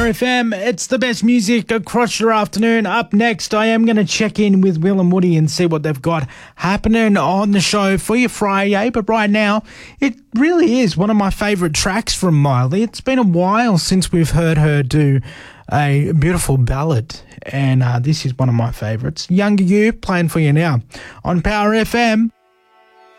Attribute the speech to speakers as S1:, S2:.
S1: FM, it's the best music across your afternoon. Up next, I am going to check in with Will and Woody and see what they've got happening on the show for your Friday. But right now, it really is one of my favourite tracks from Miley. It's been a while since we've heard her do a beautiful ballad, and this is one of my favourites. Younger You, playing for you now on Power FM.